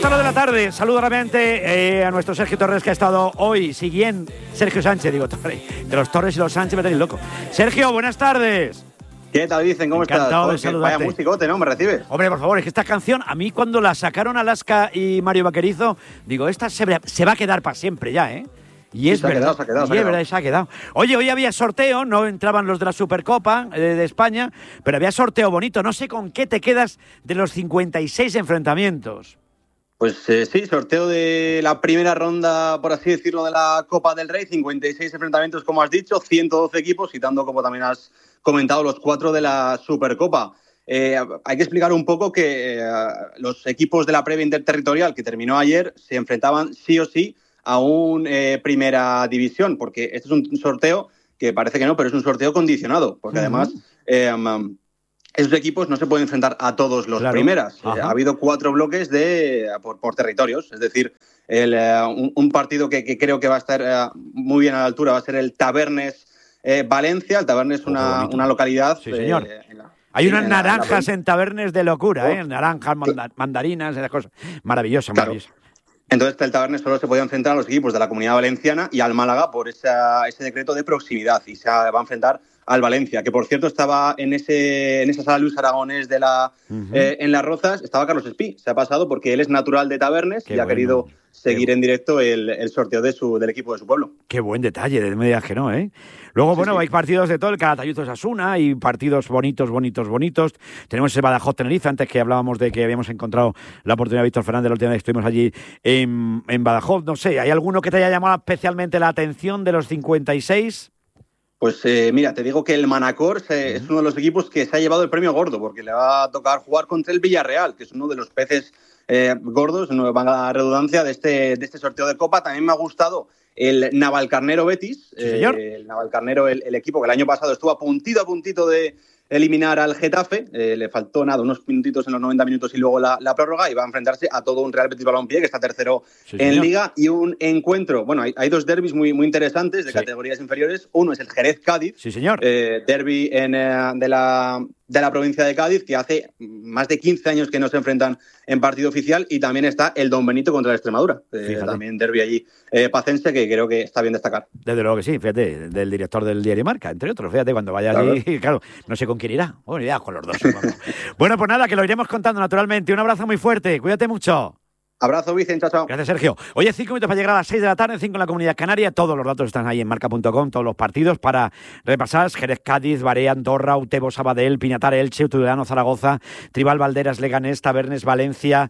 Hora de la tarde, saludo rápidamente a nuestro Sergio Torres, que ha estado hoy siguiendo. Sergio Sánchez, digo, de los Torres y los Sánchez me tenéis loco. Sergio, buenas tardes. ¿Qué tal, dicen? ¿Cómo estás? Encantado de saludarte. Vaya musicote, ¿no? ¿Me recibes? Hombre, por favor, es que esta canción, a mí cuando la sacaron Alaska y Mario Vaquerizo, digo, esta se va a quedar para siempre ya, ¿eh? Y es verdad, se ha quedado. Oye, hoy había sorteo, no entraban los de la Supercopa de España, pero había sorteo bonito. No sé con qué te quedas de los 56 enfrentamientos. Pues sí, sorteo de la primera ronda, por así decirlo, de la Copa del Rey. 56 enfrentamientos, como has dicho, 112 equipos, citando, como también has comentado, los 4 de la Supercopa. Hay que explicar un poco que los equipos de la previa interterritorial que terminó ayer se enfrentaban sí o sí a un primera división, porque este es un sorteo que parece que no, pero es un sorteo condicionado, porque además esos equipos no se pueden enfrentar a todos los primeras. Ha habido 4 bloques por territorios, es decir, un partido que creo que va a estar muy bien a la altura va a ser el Tabernes Valencia. El Tabernes es una localidad. Sí, señor. Hay unas naranjas en Tabernes de locura, naranjas, mandarinas, esas cosas. Maravillosa, claro. Maravillosa. Entonces el Tabernes solo se podía enfrentar a los equipos de la Comunidad Valenciana y al Málaga por ese decreto de proximidad, y se va a enfrentar al Valencia, que por cierto estaba en esa sala Luis Aragonés de en Las Rozas, estaba Carlos Espí. Se ha pasado porque él es natural de Tabernes y ha querido seguir en directo el sorteo del equipo de su pueblo. Qué buen detalle, de medias que no, ¿eh? Luego, bueno, hay partidos de todo, el Calatayud-Osasuna, y partidos bonitos. Tenemos ese Badajoz-Tenerife, antes que hablábamos de que habíamos encontrado la oportunidad de Víctor Fernández la última vez que estuvimos allí en Badajoz. No sé, ¿hay alguno que te haya llamado especialmente la atención de los 56? Pues mira, te digo que el Manacor es uno de los equipos que se ha llevado el premio gordo, porque le va a tocar jugar contra el Villarreal, que es uno de los peces gordos, no van a la redundancia, de este sorteo de Copa. También me ha gustado el Navalcarnero Betis. Sí, señor. El Navalcarnero, el equipo que el año pasado estuvo a puntito de eliminar al Getafe. Le faltó unos minutitos en los 90 minutos y luego la prórroga, y va a enfrentarse a todo un Real Betis Balompié que está tercero en Liga, y un encuentro. Bueno, hay 2 derbis muy interesantes de categorías inferiores. Uno es el Jerez-Cádiz. Sí, señor. Derbi de la provincia de Cádiz, que hace más de 15 años que no se enfrentan en partido oficial, y también está el Don Benito contra la Extremadura. También derbi allí pacense, que creo que está bien destacar. Desde luego que sí, fíjate, del director del diario Marca, entre otros. Fíjate, cuando vaya allí, claro, no sé con quién irá. Bueno, irá con los dos. Bueno, pues nada, que lo iremos contando naturalmente. Un abrazo muy fuerte, cuídate mucho. Abrazo, Vicente, chao. Gracias, Sergio. Oye, 5 minutos para llegar a las 6 de la tarde, 5 en la Comunidad Canaria. Todos los datos están ahí en marca.com, todos los partidos para repasar. Jerez-Cádiz, Barea, Andorra, Utebo, Sabadell, Pinatar, Elche, Tudelano, Zaragoza, Tribal, Valderas, Leganés, Tabernes, Valencia.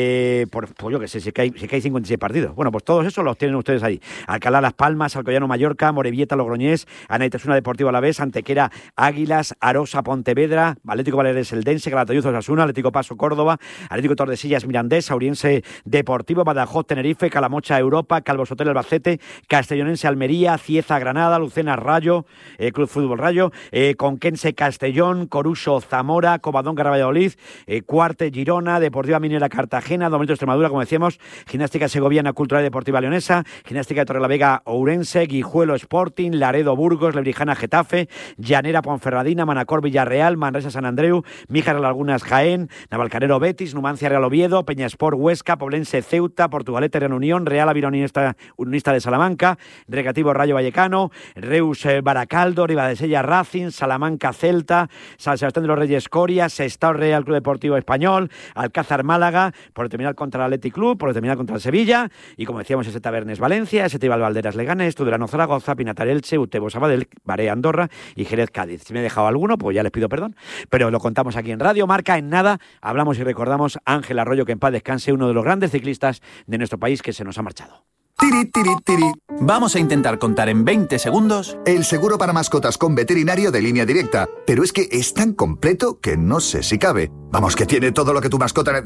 Pues yo que sé, si que hay 56 partidos. Bueno, pues todos esos los tienen ustedes ahí. Alcalá, Las Palmas, Alcoyano, Mallorca, Morevieta, Logroñés, Anaitasuna, Deportivo Alavés, Antequera, Águilas, Arosa, Pontevedra, Atlético Baleares, Eldense, Calatayud, Osasuna, Atlético Paso, Córdoba, Atlético Tordesillas, Mirandés, Auriense, Deportivo, Badajoz, Tenerife, Calamocha, Europa, Calvo Sotelo, Albacete, Castellonense, Almería, Cieza, Granada, Lucena, Rayo, Club Fútbol Rayo, Conquense, Castellón, Coruso, Zamora, Covadonga, Valladolid, Cuarte, Girona, Deportiva Minera, Cartagena, Domenico, Extremadura, como decíamos, Gimnástica Segoviana, Cultural y Deportiva Leonesa, Gimnástica de Torrelavega, Ourense, Guijuelo, Sporting, Laredo, Burgos, Lebrijana, Getafe, Llanera, Ponferradina, Manacor, Villarreal, Manresa, San Andreu, Míjar, Lagunas, Jaén, Navalcarnero, Betis, Numancia, Real Oviedo, Peñasport, Huesca, Poblense, Ceuta, Portugalete, Real Unión, Real Avironista Unionista de Salamanca, Recreativo Rayo Vallecano, Reus Baracaldo, Ribadesella Racing, Salamanca Celta, San Sebastián de los Reyes Coria, Sestao Real Club Deportivo Español, Alcázar Málaga, por el terminal contra el Athletic Club, por el terminal contra el Sevilla, y como decíamos, ese Tabernes Valencia, ese Tribal Valderas Leganés, Tudelano Zaragoza, Pinatar Elche, Utebo Sabadell, Barea Andorra y Jerez Cádiz. Si me he dejado alguno, pues ya les pido perdón, pero lo contamos aquí en Radio Marca. En nada hablamos y recordamos a Ángel Arroyo, que en paz descanse, uno de los grandes ciclistas de nuestro país que se nos ha marchado. Tiri, tiri, tiri. Vamos a intentar contar en 20 segundos el seguro para mascotas con veterinario de Línea Directa. Pero es que es tan completo que no sé si cabe. Vamos, que tiene todo lo que tu mascota...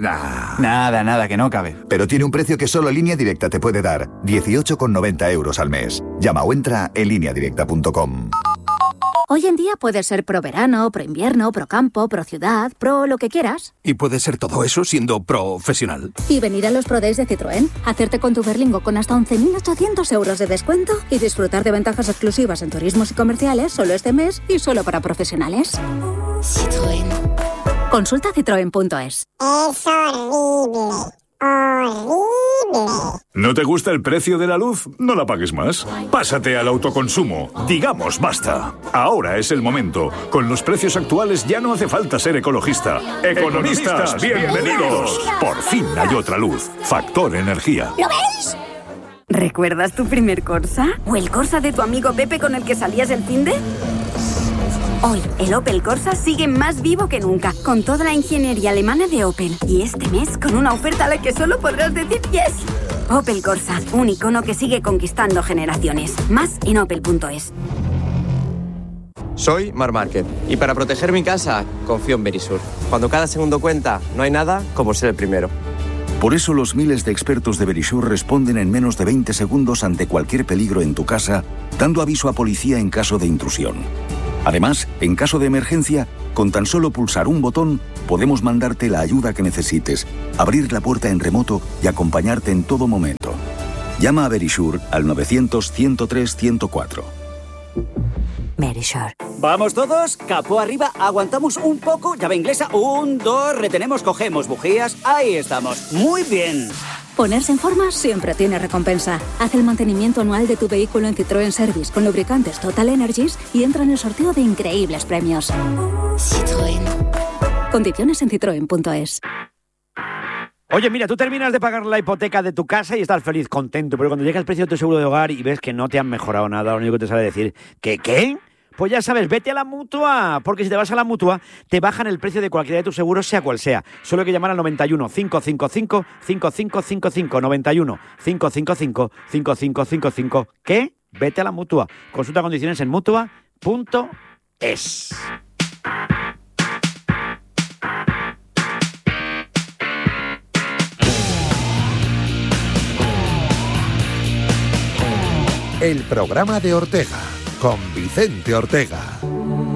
Nada, que no cabe. Pero tiene un precio que solo Línea Directa te puede dar. 18,90 € al mes. Llama o entra en lineadirecta.com. Hoy en día puedes ser pro verano, pro invierno, pro campo, pro ciudad, pro lo que quieras. Y puedes ser todo eso siendo profesional. Y venir a los Pro Days de Citroën, hacerte con tu Berlingo con hasta 11.800 € de descuento y disfrutar de ventajas exclusivas en turismos y comerciales solo este mes y solo para profesionales. Citroën. Consulta citroen.es. Es horrible. ¿No te gusta el precio de la luz? No la pagues más. Pásate al autoconsumo. Digamos basta. Ahora es el momento. Con los precios actuales ya no hace falta ser ecologista. ¡Economistas, bienvenidos! Por fin hay otra luz. Factor Energía. ¿Lo veis? ¿Recuerdas tu primer Corsa? ¿O el Corsa de tu amigo Pepe con el que salías el finde? Hoy, el Opel Corsa sigue más vivo que nunca, con toda la ingeniería alemana de Opel. Y este mes, con una oferta a la que solo podrás decir yes. Opel Corsa, un icono que sigue conquistando generaciones. Más en opel.es. Soy Marc Márquez y para proteger mi casa, confío en Verisur. Cuando cada segundo cuenta, no hay nada como ser el primero. Por eso los miles de expertos de Verisur responden en menos de 20 segundos ante cualquier peligro en tu casa, dando aviso a policía en caso de intrusión. Además, en caso de emergencia, con tan solo pulsar un botón, podemos mandarte la ayuda que necesites, abrir la puerta en remoto y acompañarte en todo momento. Llama a Verisur al 900-103-104. Verisur. ¿Vamos todos? Capó arriba, aguantamos un poco, llave inglesa, 1, 2, retenemos, cogemos bujías, ahí estamos. Muy bien. Ponerse en forma siempre tiene recompensa. Haz el mantenimiento anual de tu vehículo en Citroën Service con lubricantes Total Energies y entra en el sorteo de increíbles premios. Citroën. Condiciones en citroen.es. Oye, mira, tú terminas de pagar la hipoteca de tu casa y estás feliz, contento, pero cuando llega el precio de tu seguro de hogar y ves que no te han mejorado nada, lo único que te sale decir, ¿qué? Pues ya sabes, vete a la Mutua, porque si te vas a la Mutua, te bajan el precio de cualquiera de tus seguros, sea cual sea. Solo hay que llamar al 91 555 5555, 91 555 5555. ¿Qué? Vete a la Mutua. Consulta condiciones en Mutua.es. El programa de Ortega, con Vicente Ortega.